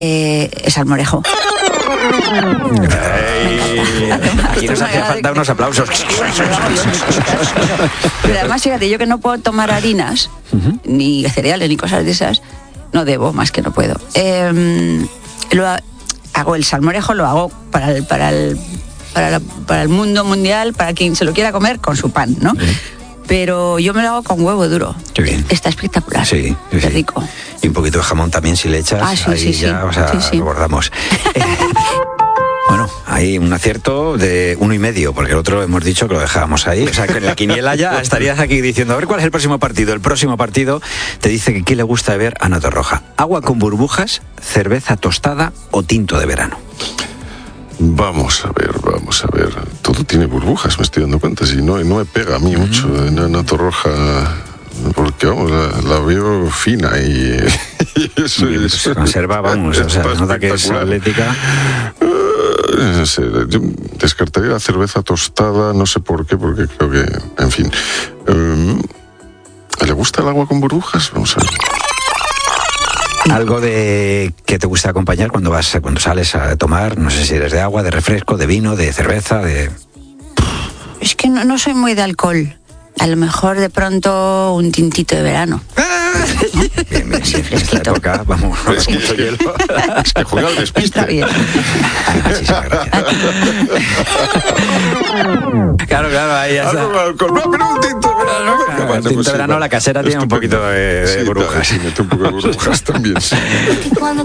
Salmorejo. Aquí nos hacía falta unos aplausos. Pero además, fíjate, yo que no puedo tomar harinas, ni cereales, ni cosas de esas, no debo, más que no puedo. Hago el salmorejo, lo hago para el mundo mundial, para quien se lo quiera comer, con su pan, ¿no? Pero yo me lo hago con huevo duro. Qué bien. Está espectacular. Sí, Qué rico. Y un poquito de jamón también, si le echas. Ahí ya, o sea, lo bordamos. Bueno, hay un acierto de 1,5, porque el otro hemos dicho que lo dejábamos ahí. O sea, que en la quiniela ya estarías aquí diciendo, a ver cuál es el próximo partido. El próximo partido te dice que ¿qué le gusta beber a Ana Torroja? ¿Agua con burbujas, cerveza tostada o tinto de verano? Vamos a ver. Todo tiene burbujas, me estoy dando cuenta. Si no me pega a mí mucho Ana Torroja, porque vamos, la veo fina y eso es. Conserva, vamos, o sea, nota que es atlética. No sé, yo descartaría la cerveza tostada, no sé por qué, porque creo que, en fin. ¿Le gusta el agua con burbujas? Vamos a ver. Algo de que te gusta acompañar cuando sales a tomar, no sé si eres de agua, de refresco, de vino, de cerveza, de... Es que no soy muy de alcohol. A lo mejor de pronto un tintito de verano. Bien, en esta época, vamos, es que, mucho hielo. Es que juega al despiste. Está bien. Claro, ahí ya está. Pero un tinto de verano. El tinto de verano, la casera tiene un poquito de burbujas. Sí, mete un poco de burbujas también.